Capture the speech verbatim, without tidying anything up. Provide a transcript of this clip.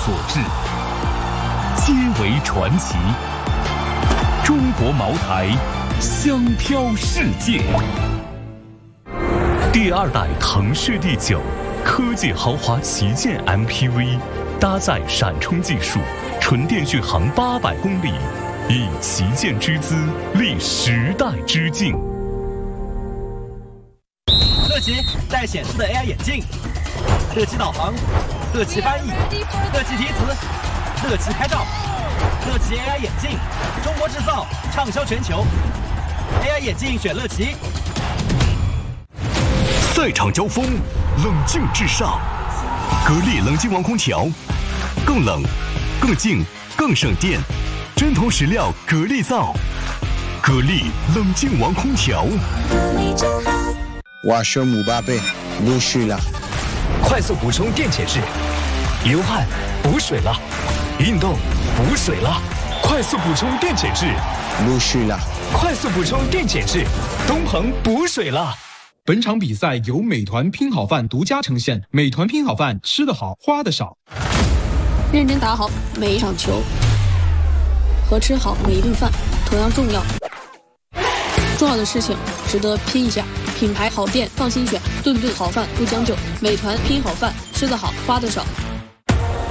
所致，皆为传奇。中国茅台，香飘世界。第二代腾势 D 九，科技豪华旗舰 M P V， 搭载闪充技术，纯电续航八百公里，以旗舰之姿立时代之境。 乐奇带显示的 A I 眼镜，乐奇导航，乐奇翻译，乐奇提词，乐奇拍照，乐奇 A I 眼镜，中国制造，畅销全球。A I 眼镜选乐奇。 赛场交锋，冷静至上。格力冷静王空调，更冷、更静、更省电，真铜实料格力造。格力冷静王空调。 瓦舍姆巴贝，露水了。 快速补充电解质，流汗补水了，运动补水了，快速补充电解质， 露水了。 快速补充电解质，东鹏补水了。 本场比赛由美团拼好饭独家呈现，美团拼好饭，吃得好，花得少。 认真打好每一场球，和吃好每一顿饭同样重要。重要的事情值得拼一下，品牌好店放心选，顿顿好饭不将就。美团拼好饭，吃得好，花得少。